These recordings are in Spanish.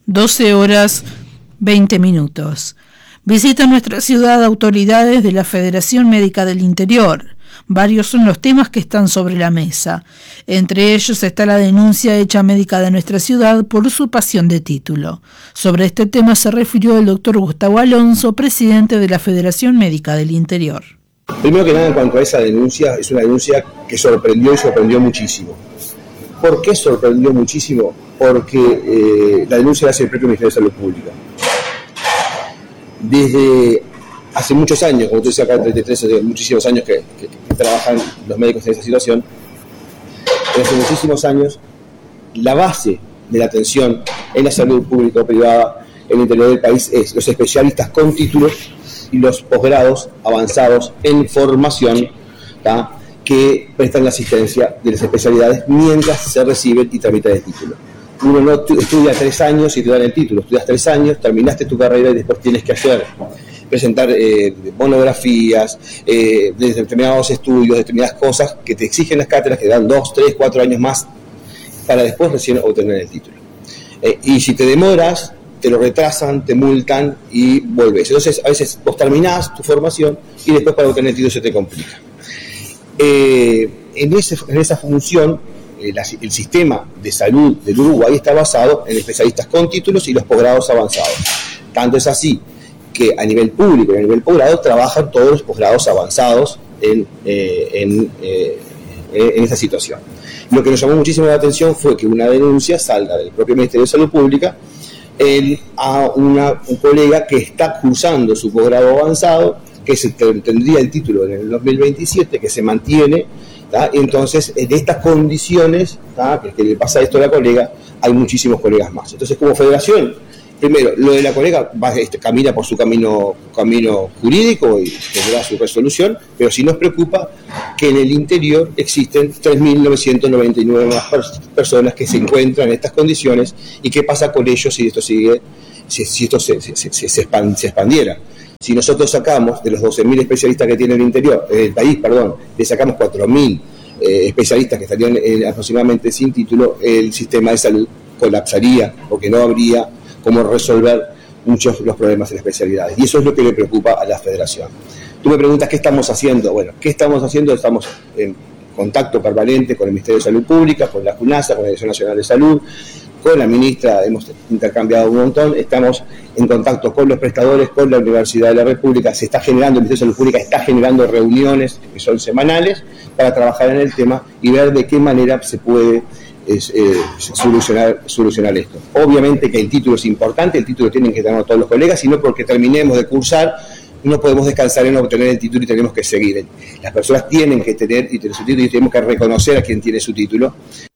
12:20. Visitan nuestra ciudad autoridades de la Federación Médica del Interior. Varios son los temas que están sobre la mesa. Entre ellos está la denuncia hecha a médica de nuestra ciudad por usurpación de título. Sobre este tema se refirió el doctor Gustavo Alonso, presidente de la Federación Médica del Interior. Primero que nada, en cuanto a esa denuncia, es una denuncia que sorprendió muchísimo. ¿Por qué sorprendió muchísimo? Porque la denuncia la hace el propio Ministerio de Salud Pública. Desde hace muchos años, como tú decías acá, 33, hace muchísimos años que trabajan los médicos en esa situación, desde hace muchísimos años, la base de la atención en la salud pública o privada en el interior del país es los especialistas con títulos y los posgrados avanzados en formación, ¿tá?, que prestan la asistencia de las especialidades mientras se reciben y tramitan el título. Uno no estudia 3 años y te dan el título, estudias 3 años, terminaste tu carrera y después tienes que presentar monografías de determinados estudios, determinadas cosas que te exigen las cátedras, que dan 2, 3, 4 años más para después recién obtener el título. Y si te demoras, te lo retrasan, te multan y volvés. Entonces, a veces vos terminás tu formación y después para obtener el título se te complica. En esa función, el sistema de salud del Uruguay está basado en especialistas con títulos y los posgrados avanzados. Tanto es así que a nivel público y a nivel posgrado trabajan todos los posgrados avanzados en esta situación. Lo que nos llamó muchísimo la atención fue que una denuncia salga del propio Ministerio de Salud Pública a un colega que está cursando su posgrado avanzado, que tendría el título en el 2027, que se mantiene, ¿tá? Entonces, en estas condiciones, ¿tá?, que le pasa esto a la colega, hay muchísimos colegas más. Entonces, como federación, primero, lo de la colega camina por su camino jurídico y tendrá su resolución, pero sí nos preocupa que en el interior existen 3.999 más personas que se encuentran en estas condiciones, y qué pasa con ellos si esto se expandiera. Si nosotros sacamos de los 12.000 especialistas que tiene el país, le sacamos 4.000 especialistas que estarían aproximadamente sin título, el sistema de salud colapsaría, porque no habría cómo resolver muchos de los problemas en las especialidades. Y eso es lo que le preocupa a la federación. Tú me preguntas qué estamos haciendo. Bueno, ¿qué estamos haciendo? Estamos en contacto permanente con el Ministerio de Salud Pública, con la CUNASA, con la Dirección Nacional de Salud, con la ministra, hemos intercambiado un montón, estamos en contacto con los prestadores, con la Universidad de la República, el Ministerio de Salud Pública está generando reuniones que son semanales para trabajar en el tema y ver de qué manera se puede solucionar esto. Obviamente que el título es importante, el título tienen que tener todos los colegas, y no porque terminemos de cursar no podemos descansar en obtener el título y tenemos que seguir. Las personas tienen que tener su título y tenemos que reconocer a quien tiene su título.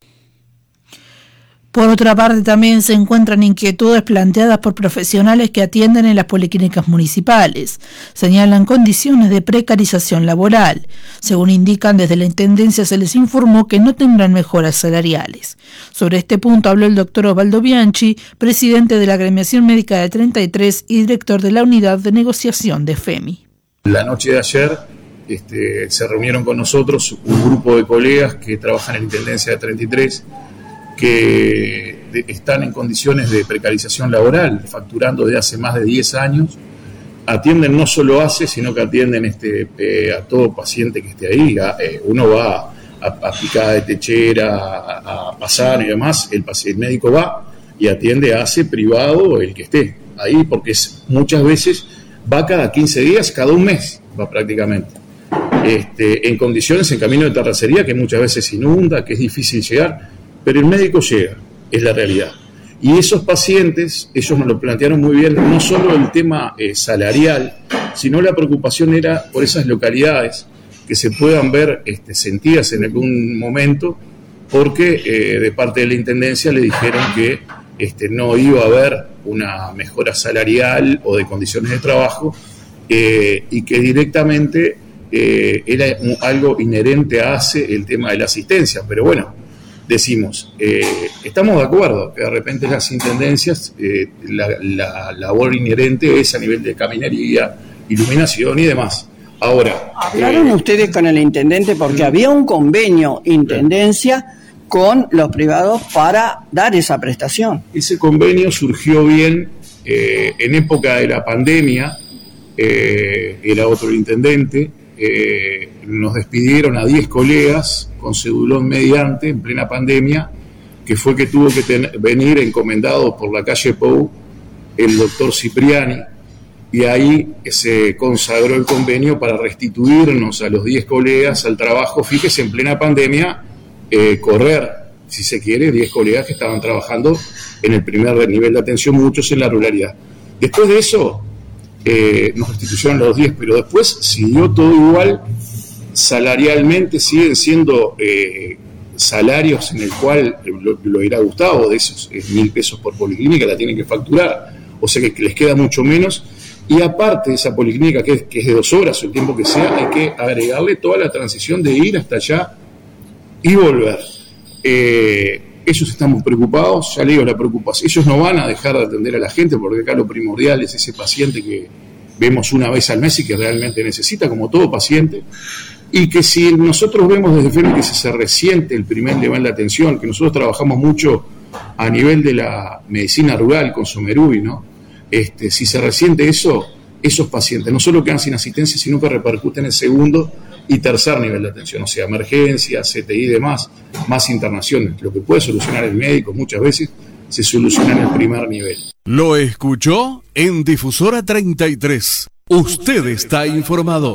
Por otra parte, también se encuentran inquietudes planteadas por profesionales que atienden en las policlínicas municipales. Señalan condiciones de precarización laboral. Según indican desde la Intendencia, se les informó que no tendrán mejoras salariales. Sobre este punto habló el doctor Osvaldo Bianchi, presidente de la Agremiación Médica de 33 y director de la Unidad de Negociación de FEMI. La noche de ayer se reunieron con nosotros un grupo de colegas que trabajan en la Intendencia de 33, que están en condiciones de precarización laboral, facturando desde hace más de 10 años, atienden no solo ACE, sino que atienden a todo paciente que esté ahí. Uno va a picada de techera, a pasar y demás, el médico va y atiende a ACE privado, el que esté ahí, porque muchas veces va cada 15 días, cada un mes va prácticamente. En condiciones, en camino de terracería, que muchas veces inunda, que es difícil llegar, pero el médico llega, es la realidad. Y esos pacientes, ellos nos lo plantearon muy bien, no solo el tema salarial, sino la preocupación era por esas localidades que se puedan ver sentidas en algún momento, porque de parte de la Intendencia le dijeron que no iba a haber una mejora salarial o de condiciones de trabajo, y que directamente era algo inherente a ACE el tema de la asistencia. Pero bueno, decimos, estamos de acuerdo que de repente las intendencias, la labor inherente es a nivel de caminería, iluminación y demás. Ahora, ¿hablaron ustedes con el intendente? Porque había un convenio intendencia con los privados para dar esa prestación. Ese convenio surgió bien en época de la pandemia, era otro intendente, nos despidieron a 10 colegas con cedulón mediante en plena pandemia, que fue que tuvo que venir encomendado por la calle Pou el doctor Cipriani, y ahí se consagró el convenio para restituirnos a los 10 colegas al trabajo. Fíjese, en plena pandemia, correr, si se quiere, 10 colegas que estaban trabajando en el primer nivel de atención, muchos en la ruralidad. Después de eso, nos restituyeron los 10, pero después siguió todo igual. Salarialmente siguen siendo salarios en el cual lo dirá Gustavo, de esos 1.000 pesos por policlínica la tienen que facturar, o sea que les queda mucho menos. Y aparte de esa policlínica, que es de 2 horas o el tiempo que sea, hay que agregarle toda la transición de ir hasta allá y volver. Ellos estamos preocupados, ya le digo, la preocupación. Ellos no van a dejar de atender a la gente, porque acá lo primordial es ese paciente que vemos una vez al mes y que realmente necesita, como todo paciente. Y que si nosotros vemos desde FEMI que se resiente el primer nivel de atención, que nosotros trabajamos mucho a nivel de la medicina rural con Somerubi, ¿no? Si se resiente eso, esos pacientes no solo quedan sin asistencia, sino que repercuten en el segundo y tercer nivel de atención, o sea, emergencias, CTI y demás, más internaciones. Lo que puede solucionar el médico muchas veces se soluciona en el primer nivel. Lo escuchó en Difusora 33. Usted está informado.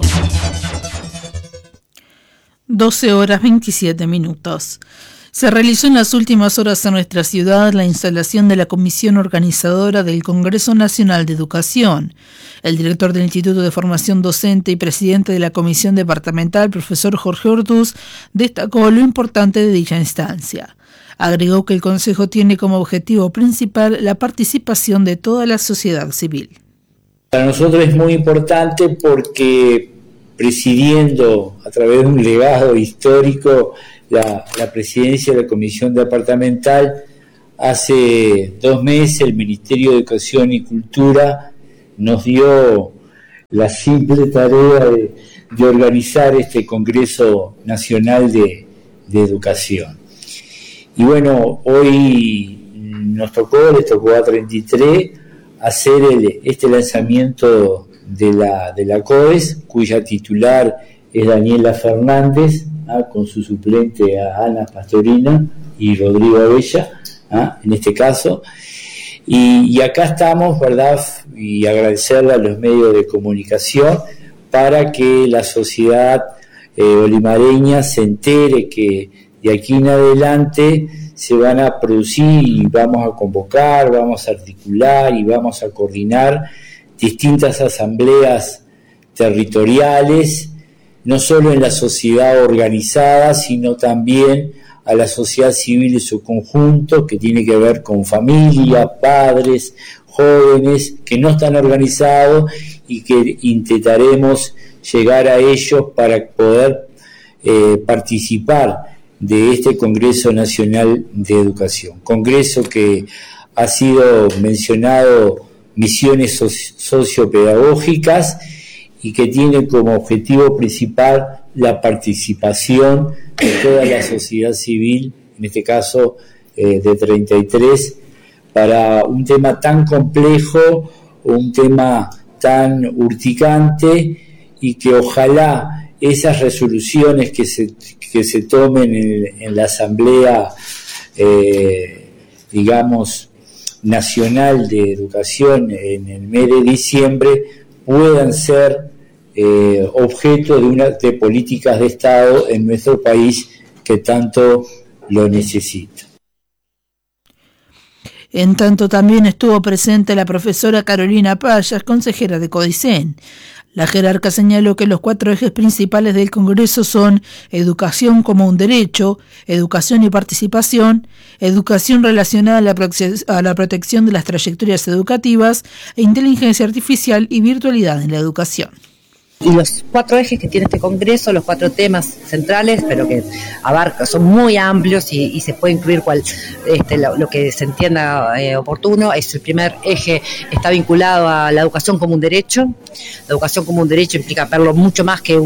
12:27. Se realizó en las últimas horas en nuestra ciudad la instalación de la comisión organizadora del Congreso Nacional de Educación. El director del Instituto de Formación Docente y presidente de la Comisión Departamental, profesor Jorge Ortús, destacó lo importante de dicha instancia. Agregó que el Consejo tiene como objetivo principal la participación de toda la sociedad civil. Para nosotros es muy importante porque, presidiendo a través de un legado histórico la presidencia de la Comisión Departamental, hace 2 meses el Ministerio de Educación y Cultura nos dio la simple tarea de organizar este Congreso Nacional de Educación. Y bueno, hoy les tocó a 33 hacer este lanzamiento de la COES, cuya titular es Daniela Fernández, con su suplente a Ana Pastorina y Rodrigo Abella, en este caso. Y acá estamos, ¿verdad? Y agradecerle a los medios de comunicación para que la sociedad olimareña se entere que de aquí en adelante se van a producir y vamos a convocar, vamos a articular y vamos a coordinar distintas asambleas territoriales, no solo en la sociedad organizada, sino también a la sociedad civil en su conjunto, que tiene que ver con familia, padres, jóvenes que no están organizados y que intentaremos llegar a ellos para poder participar de este Congreso Nacional de Educación. Congreso que ha sido mencionado misiones sociopedagógicas y que tiene como objetivo principal la participación de toda la sociedad civil, en este caso de 33, para un tema tan complejo, un tema tan urticante, y que ojalá esas resoluciones que se tomen en la Asamblea, Nacional de Educación en el mes de diciembre, puedan ser objeto de políticas de Estado en nuestro país que tanto lo necesita. En tanto, también estuvo presente la profesora Carolina Payas, consejera de CODICEN. La jerarca señaló que los 4 ejes principales del Congreso son educación como un derecho, educación y participación, educación relacionada a la protección de las trayectorias educativas e inteligencia artificial y virtualidad en la educación. los 4 ejes que tiene este Congreso, los 4 temas centrales, pero que son muy amplios y se puede incluir lo que se entienda oportuno. El primer eje está vinculado a la educación como un derecho. La educación como un derecho implica verlo mucho más que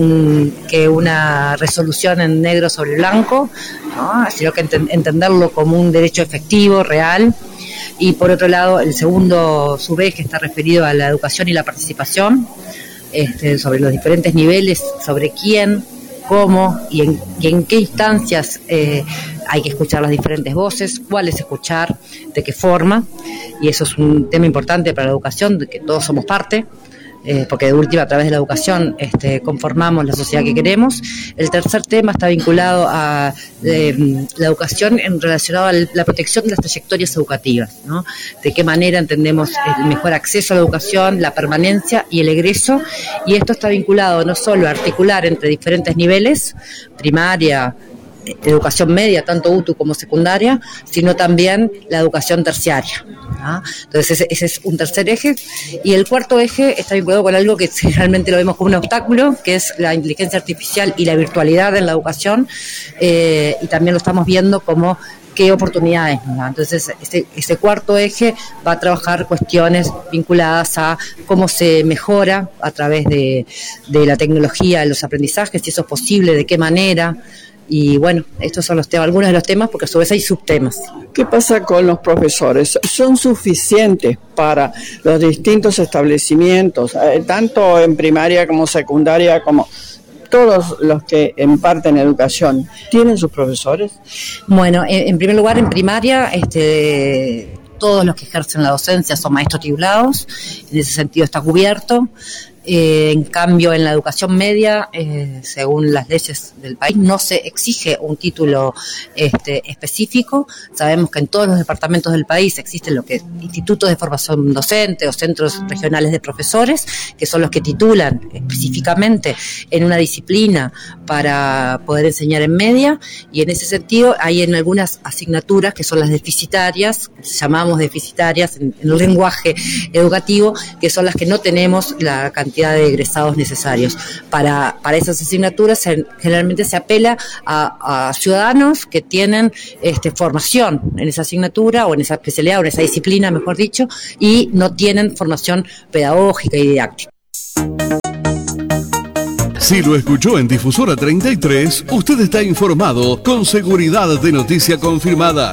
una resolución en negro sobre blanco, ¿no? Sino que entenderlo como un derecho efectivo, real. Y por otro lado, el segundo subeje está referido a la educación y la participación, sobre los diferentes niveles, sobre quién, cómo y en qué instancias hay que escuchar las diferentes voces, cuáles escuchar, de qué forma, y eso es un tema importante para la educación, de que todos somos parte, porque de última, a través de la educación conformamos la sociedad que queremos. El tercer tema está vinculado a la educación relacionado a la protección de las trayectorias educativas, ¿no? De qué manera entendemos el mejor acceso a la educación, la permanencia y el egreso, y esto está vinculado no solo a articular entre diferentes niveles, primaria, educación media, tanto UTU como secundaria, sino también la educación terciaria, ¿no? Entonces ese es un tercer eje, y el cuarto eje está vinculado con algo que realmente lo vemos como un obstáculo, que es la inteligencia artificial y la virtualidad en la educación, y también lo estamos viendo como qué oportunidades, ¿no? Entonces ese cuarto eje va a trabajar cuestiones vinculadas a cómo se mejora a través de la tecnología los aprendizajes, si eso es posible, de qué manera. Y bueno, estos son algunos de los temas, porque a su vez hay subtemas. ¿Qué pasa con los profesores? ¿Son suficientes para los distintos establecimientos, tanto en primaria como secundaria, como todos los que imparten educación? ¿Tienen sus profesores? Bueno, en primer lugar, en primaria, todos los que ejercen la docencia son maestros titulados, en ese sentido está cubierto. En cambio, en la educación media, según las leyes del país, no se exige un título específico. Sabemos que en todos los departamentos del país existen lo que institutos de formación docente o centros regionales de profesores, que son los que titulan específicamente en una disciplina para poder enseñar en media, y en ese sentido hay en algunas asignaturas que son las deficitarias, llamamos deficitarias en el lenguaje educativo, que son las que no tenemos la cantidad de egresados necesarios. Para esas asignaturas generalmente se apela a ciudadanos que tienen formación en esa asignatura o en esa especialidad o en esa disciplina, mejor dicho, y no tienen formación pedagógica y didáctica. Si lo escuchó en Difusora 33, usted está informado con seguridad de noticia confirmada.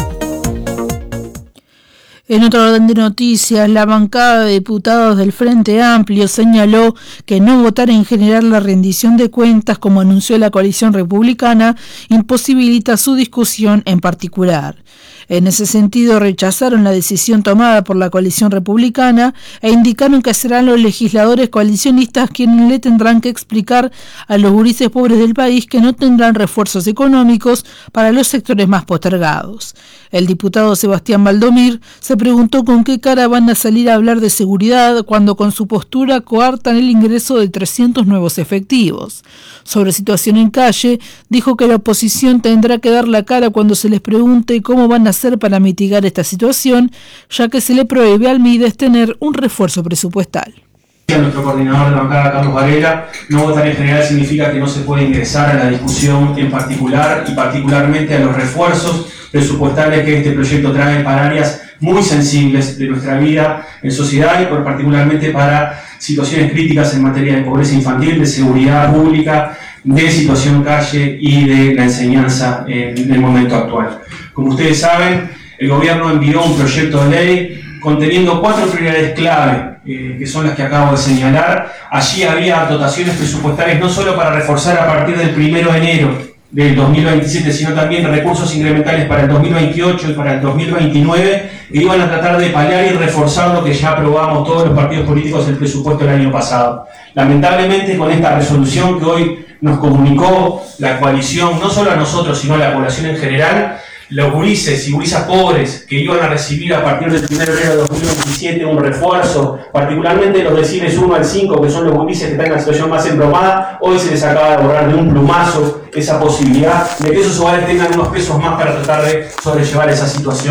En otro orden de noticias, la bancada de diputados del Frente Amplio señaló que no votar en general la rendición de cuentas, como anunció la coalición republicana, imposibilita su discusión en particular. En ese sentido, rechazaron la decisión tomada por la coalición republicana e indicaron que serán los legisladores coalicionistas quienes le tendrán que explicar a los gurises pobres del país que no tendrán refuerzos económicos para los sectores más postergados. El diputado Sebastián Valdomir se preguntó con qué cara van a salir a hablar de seguridad cuando con su postura coartan el ingreso de 300 nuevos efectivos. Sobre situación en calle, dijo que la oposición tendrá que dar la cara cuando se les pregunte cómo van a hacer para mitigar esta situación, ya que se le prohíbe al Mides tener un refuerzo presupuestal. Nuestro coordinador de la bancada, Carlos Varela, no votar en general significa que no se puede ingresar a la discusión en particular y particularmente a los refuerzos presupuestales que este proyecto trae para áreas muy sensibles de nuestra vida en sociedad y particularmente para situaciones críticas en materia de pobreza infantil, de seguridad pública, de situación calle y de la enseñanza en el momento actual. Como ustedes saben, el gobierno envió un proyecto de ley conteniendo 4 prioridades clave, que son las que acabo de señalar. Allí había dotaciones presupuestarias no solo para reforzar a partir del 1 de enero del 2027, sino también recursos incrementales para el 2028 y para el 2029, que iban a tratar de paliar y reforzar lo que ya aprobamos todos los partidos políticos del presupuesto del año pasado. Lamentablemente, con esta resolución que hoy nos comunicó la coalición, no solo a nosotros, sino a la población en general, los gurises y gurisas pobres que iban a recibir a partir del 1 de enero de 2027 un refuerzo, particularmente los deciles 1 al 5, que son los gurises que están en la situación más embromada, hoy se les acaba de borrar de un plumazo esa posibilidad de que esos hogares tengan unos pesos más para tratar de sobrellevar esa situación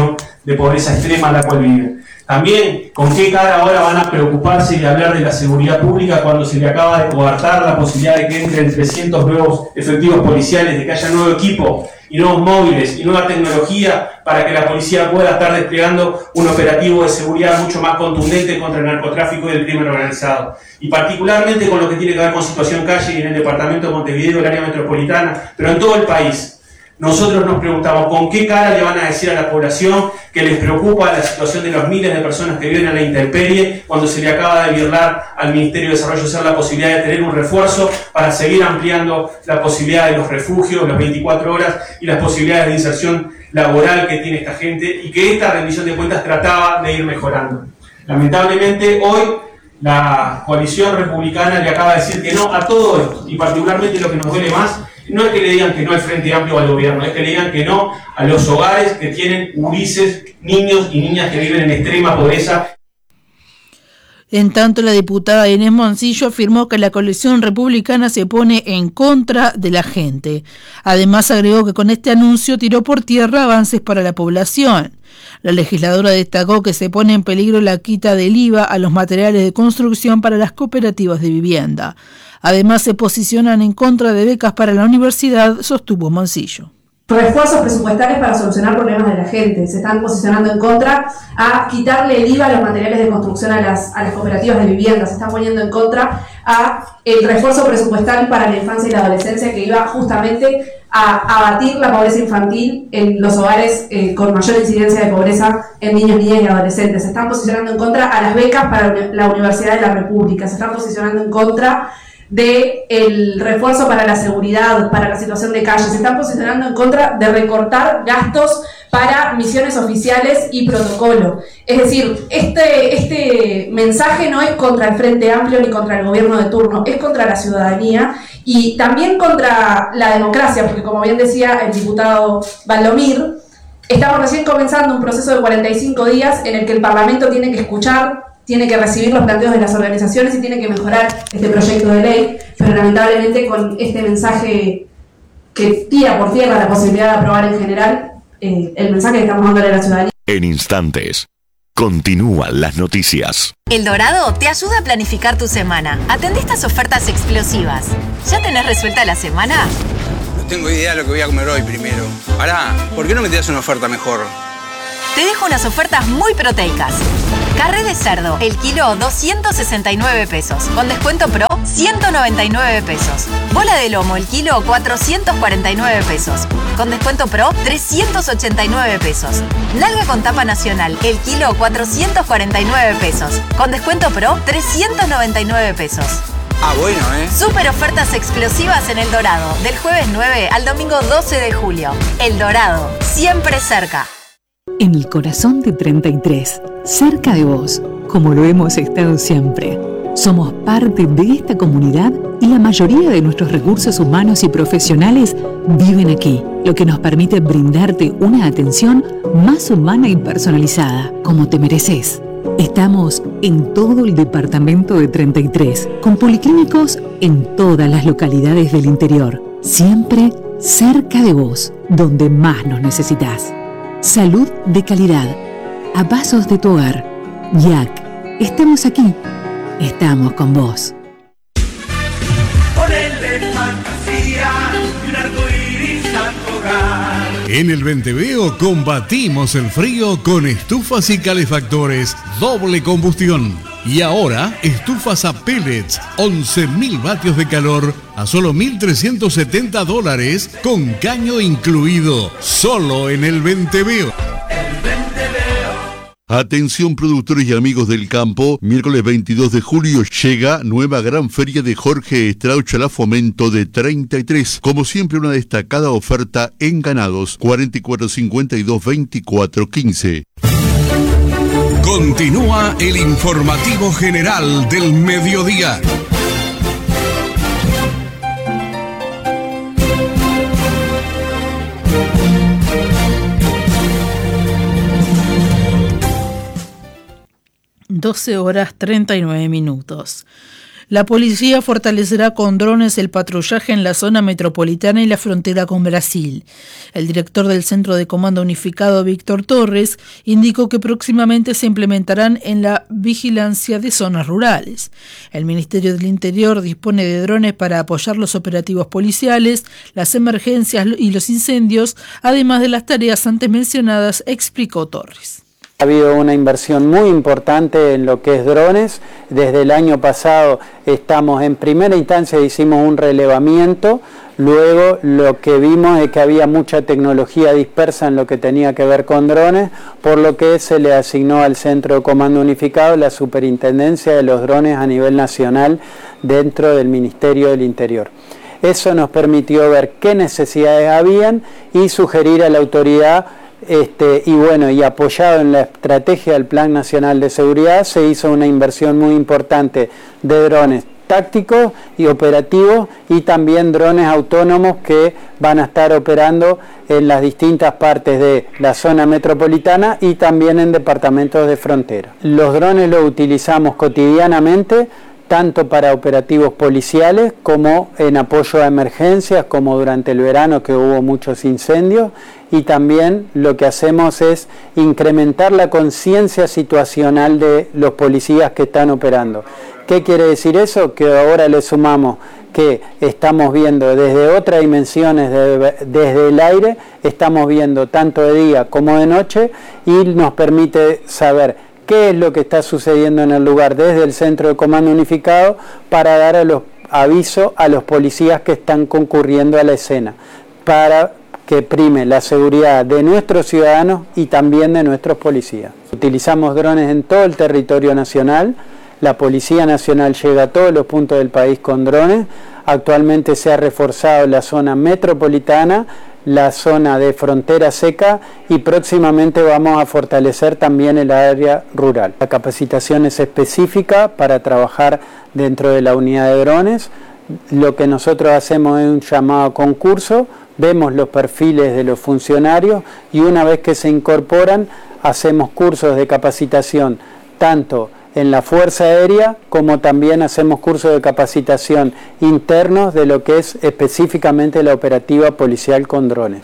de pobreza extrema en la cual viven. También, ¿con qué cara ahora van a preocuparse y hablar de la seguridad pública cuando se le acaba de coartar la posibilidad de que entren 300 nuevos efectivos policiales, de que haya nuevo equipo y nuevos móviles y nueva tecnología para que la policía pueda estar desplegando un operativo de seguridad mucho más contundente contra el narcotráfico y el crimen organizado? Y particularmente con lo que tiene que ver con situación calle y en el departamento de Montevideo, el área metropolitana, pero en todo el país. Nosotros nos preguntamos con qué cara le van a decir a la población que les preocupa la situación de los miles de personas que viven a la intemperie cuando se le acaba de virlar al Ministerio de Desarrollo Social la posibilidad de tener un refuerzo para seguir ampliando la posibilidad de los refugios, las 24 horas y las posibilidades de inserción laboral que tiene esta gente y que esta rendición de cuentas trataba de ir mejorando. Lamentablemente hoy la coalición republicana le acaba de decir que no a todo esto, y particularmente lo que nos duele más no es que le digan que no al Frente Amplio o al gobierno, es que le digan que no a los hogares que tienen gurises, niños y niñas que viven en extrema pobreza. En tanto, la diputada Inés Moncillo afirmó que la coalición republicana se pone en contra de la gente. Además, agregó que con este anuncio tiró por tierra avances para la población. La legisladora destacó que se pone en peligro la quita del IVA a los materiales de construcción para las cooperativas de vivienda. Además, se posicionan en contra de becas para la universidad, sostuvo Moncillo. Refuerzos presupuestales para solucionar problemas de la gente. Se están posicionando en contra a quitarle el IVA a los materiales de construcción a las cooperativas de vivienda. Se están poniendo en contra a el refuerzo presupuestal para la infancia y la adolescencia que iba justamente a abatir la pobreza infantil en los hogares con mayor incidencia de pobreza en niños, niñas y adolescentes. Se están posicionando en contra a las becas para la Universidad de la República. Se están posicionando en contra del refuerzo para la seguridad, para la situación de calle. Se están posicionando en contra de recortar gastos para misiones oficiales y protocolo. Es decir, este mensaje no es contra el Frente Amplio ni contra el gobierno de turno, es contra la ciudadanía y también contra la democracia, porque como bien decía el diputado Valdomir, estamos recién comenzando un proceso de 45 días en el que el Parlamento tiene que escuchar, tiene que recibir los planteos de las organizaciones y tiene que mejorar este proyecto de ley, pero lamentablemente con este mensaje que tira por tierra la posibilidad de aprobar en general, el mensaje que estamos dándole a la ciudadanía. En instantes, continúan las noticias. El Dorado te ayuda a planificar tu semana. Atendé estas ofertas explosivas. ¿Ya tenés resuelta la semana? No tengo idea de lo que voy a comer hoy primero. Pará, ¿por qué no me tiras una oferta mejor? Te dejo unas ofertas muy proteicas. Carré de cerdo, el kilo 269 pesos. Con descuento pro, 199 pesos. Bola de lomo, el kilo 449 pesos. Con descuento pro, 389 pesos. Nalga con tapa nacional, el kilo 449 pesos. Con descuento pro, 399 pesos. Ah, bueno, Super ofertas explosivas en El Dorado, del jueves 9 al domingo 12 de julio. El Dorado, siempre cerca. En el corazón de 33, cerca de vos, como lo hemos estado siempre. Somos parte de esta comunidad y la mayoría de nuestros recursos humanos y profesionales viven aquí, lo que nos permite brindarte una atención más humana y personalizada, como te mereces. Estamos en todo el departamento de 33, con policlínicos en todas las localidades del interior, siempre cerca de vos, donde más nos necesitas. Salud de calidad, a pasos de tu hogar. YAC, estamos aquí, estamos con vos. Ponele fantasía y un arcoíris a tu hogar. En el Venteveo combatimos el frío con estufas y calefactores doble combustión. Y ahora, estufas a pellets, 11.000 vatios de calor a solo $1.370 con caño incluido, solo en el Venteveo. Atención productores y amigos del campo, miércoles 22 de julio llega nueva gran feria de Jorge Estrauchala Fomento de 33. Como siempre, una destacada oferta en ganados, 4452-2415. Continúa el informativo general del mediodía. ...12:39. La policía fortalecerá con drones el patrullaje en la zona metropolitana y la frontera con Brasil. El director del Centro de Comando Unificado, Víctor Torres, indicó que próximamente se implementarán en la vigilancia de zonas rurales. El Ministerio del Interior dispone de drones para apoyar los operativos policiales, las emergencias y los incendios, además de las tareas antes mencionadas, explicó Torres. Ha habido una inversión muy importante en lo que es drones. Desde el año pasado estamos en primera instancia, hicimos un relevamiento, luego lo que vimos es que había mucha tecnología dispersa en lo que tenía que ver con drones, por lo que se le asignó al Centro de Comando Unificado la superintendencia de los drones a nivel nacional dentro del Ministerio del Interior. Eso nos permitió ver qué necesidades habían y sugerir a la autoridad. Y apoyado en la estrategia del Plan Nacional de Seguridad, se hizo una inversión muy importante de drones tácticos y operativos y también drones autónomos que van a estar operando en las distintas partes de la zona metropolitana y también en departamentos de frontera. Los drones los utilizamos cotidianamente, tanto para operativos policiales como en apoyo a emergencias, como durante el verano que hubo muchos incendios, y también lo que hacemos es incrementar la conciencia situacional de los policías que están operando. ¿Qué quiere decir eso? Que ahora le sumamos que estamos viendo desde otras dimensiones, desde el aire, estamos viendo tanto de día como de noche y nos permite saber qué es lo que está sucediendo en el lugar desde el Centro de Comando Unificado para dar aviso a los policías que están concurriendo a la escena, para que prime la seguridad de nuestros ciudadanos y también de nuestros policías. Utilizamos drones en todo el territorio nacional, la Policía Nacional llega a todos los puntos del país con drones, actualmente se ha reforzado la zona metropolitana, la zona de frontera seca y próximamente vamos a fortalecer también el área rural. La capacitación es específica para trabajar dentro de la unidad de drones. Lo que nosotros hacemos es un llamado a concurso, vemos los perfiles de los funcionarios y una vez que se incorporan hacemos cursos de capacitación tanto en la Fuerza Aérea como también hacemos cursos de capacitación internos de lo que es específicamente la operativa policial con drones.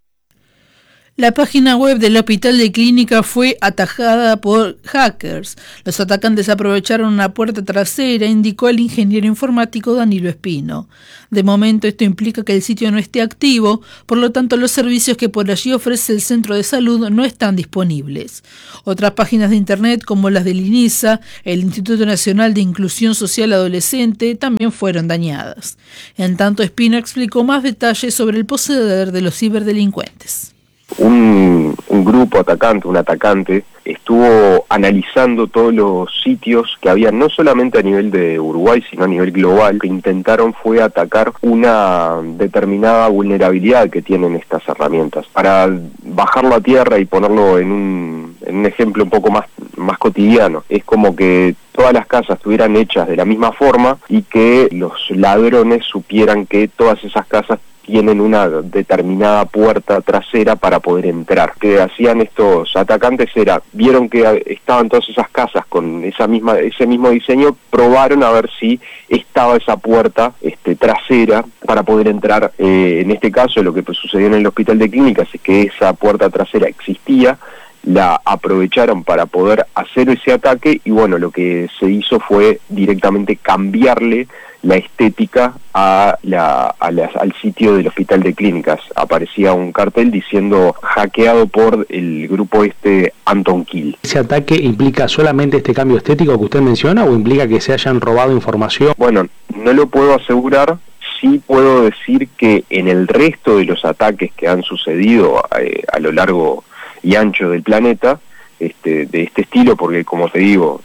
La página web del Hospital de Clínica fue atacada por hackers. Los atacantes aprovecharon una puerta trasera, indicó el ingeniero informático Danilo Espino. De momento esto implica que el sitio no esté activo, por lo tanto los servicios que por allí ofrece el centro de salud no están disponibles. Otras páginas de internet como las del INISA, el Instituto Nacional de Inclusión Social Adolescente, también fueron dañadas. En tanto, Espino explicó más detalles sobre el proceder de los ciberdelincuentes. Un grupo atacante, un atacante, estuvo analizando todos los sitios que había, no solamente a nivel de Uruguay, sino a nivel global. Lo que intentaron fue atacar una determinada vulnerabilidad que tienen estas herramientas. Para bajarlo a tierra y ponerlo en un ejemplo un poco más cotidiano, es como que todas las casas estuvieran hechas de la misma forma y que los ladrones supieran que todas esas casas tienen una determinada puerta trasera para poder entrar. Lo que hacían estos atacantes era, vieron que estaban todas esas casas con ese mismo diseño, probaron a ver si estaba esa puerta trasera para poder entrar. En este caso, lo que sucedió en el Hospital de Clínicas es que esa puerta trasera existía, la aprovecharon para poder hacer ese ataque y bueno, lo que se hizo fue directamente cambiarle la estética al sitio del Hospital de Clínicas. Aparecía un cartel diciendo hackeado por el grupo Anton Kill. ¿Ese ataque implica solamente este cambio estético que usted menciona o implica que se hayan robado información? Bueno, no lo puedo asegurar. Sí puedo decir que en el resto de los ataques que han sucedido a lo largo y ancho del planeta, de este estilo, porque como te digo,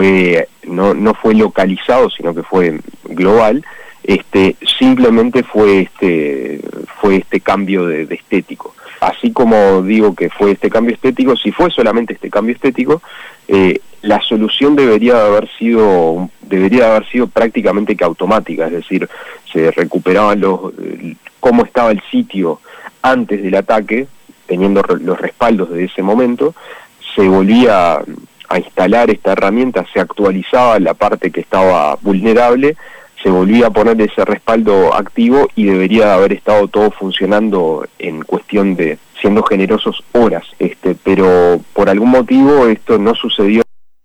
no fue localizado, sino que fue global, simplemente fue este cambio de estético. Así como digo que fue este cambio estético, si fue solamente este cambio estético, la solución debería haber sido prácticamente que automática, es decir, se recuperaban cómo estaba el sitio antes del ataque, teniendo los respaldos de ese momento, se volvía instalar esta herramienta, se actualizaba la parte que estaba vulnerable, se volvía a poner ese respaldo activo y debería haber estado todo funcionando en cuestión de, siendo generosos, horas. Pero por algún motivo esto no sucedió.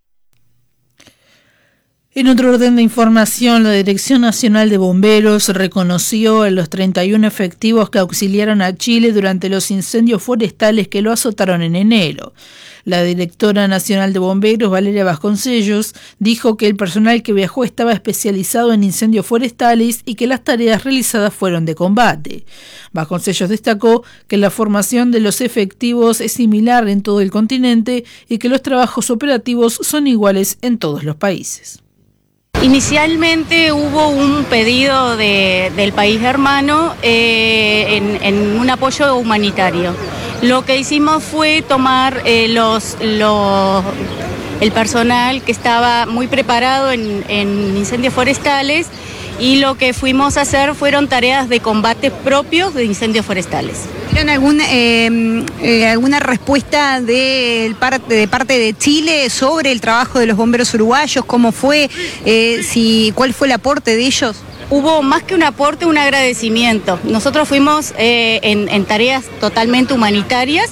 En otro orden de información, la Dirección Nacional de Bomberos reconoció a los 31 efectivos que auxiliaron a Chile durante los incendios forestales que lo azotaron en enero. La directora nacional de bomberos, Valeria Vasconcellos, dijo que el personal que viajó estaba especializado en incendios forestales y que las tareas realizadas fueron de combate. Vasconcellos destacó que la formación de los efectivos es similar en todo el continente y que los trabajos operativos son iguales en todos los países. Inicialmente hubo un pedido del país hermano en un apoyo humanitario. Lo que hicimos fue tomar el personal que estaba muy preparado en incendios forestales y lo que fuimos a hacer fueron tareas de combate propios de incendios forestales. ¿Tuvieron alguna respuesta de parte de Chile sobre el trabajo de los bomberos uruguayos? ¿Cómo fue? ¿Cuál fue el aporte de ellos? Hubo más que un aporte, un agradecimiento. Nosotros fuimos en tareas totalmente humanitarias.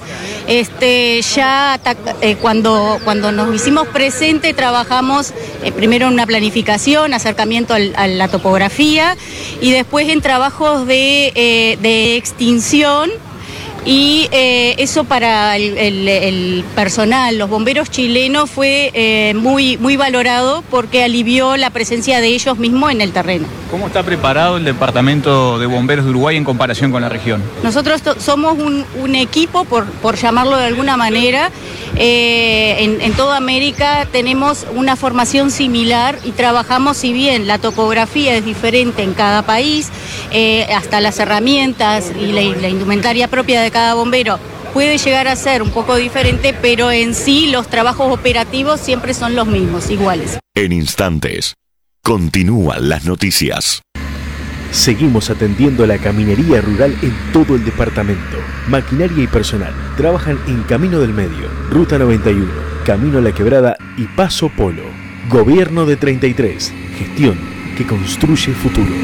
Cuando nos hicimos presente trabajamos primero en una planificación, acercamiento a la topografía y después en trabajos de extinción. Y eso para el personal, los bomberos chilenos fue muy valorado porque alivió la presencia de ellos mismos en el terreno. ¿Cómo está preparado el Departamento de Bomberos de Uruguay en comparación con la región? Nosotros somos un equipo, por llamarlo de alguna manera. En toda América tenemos una formación similar y trabajamos, si bien la topografía es diferente en cada país, hasta las herramientas y la indumentaria propia de cada bombero puede llegar a ser un poco diferente, pero en sí los trabajos operativos siempre son los mismos, iguales. En instantes, continúan las noticias. Seguimos atendiendo a la caminería rural en todo el departamento. Maquinaria y personal trabajan en Camino del Medio, Ruta 91, Camino a la Quebrada y Paso Polo. Gobierno de 33, gestión que construye futuro.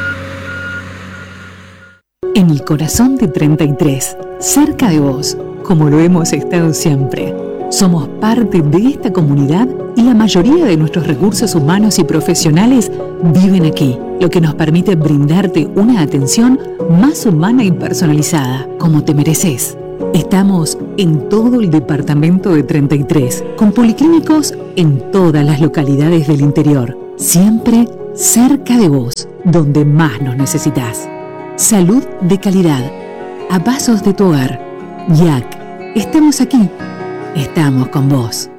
En el corazón de 33, cerca de vos, como lo hemos estado siempre. Somos parte de esta comunidad y la mayoría de nuestros recursos humanos y profesionales viven aquí, lo que nos permite brindarte una atención más humana y personalizada, como te mereces. Estamos en todo el departamento de 33, con policlínicos en todas las localidades del interior, siempre cerca de vos, donde más nos necesitas. Salud de calidad, a pasos de tu hogar. YAC, estamos aquí, estamos con vos.